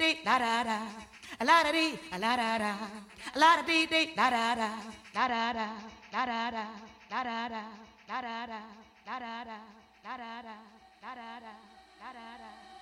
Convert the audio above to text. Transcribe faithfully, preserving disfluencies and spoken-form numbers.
dee da da da, a la da dee, a la da da, a la da dee dee da da da, da da da, da da da, da da da, da da da, da da da, da da da, da da da, da da da.